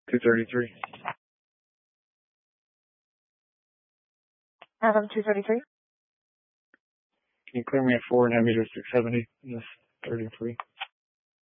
233. Adam 233. Can you clear me at 4 and have me to 670 in this 33?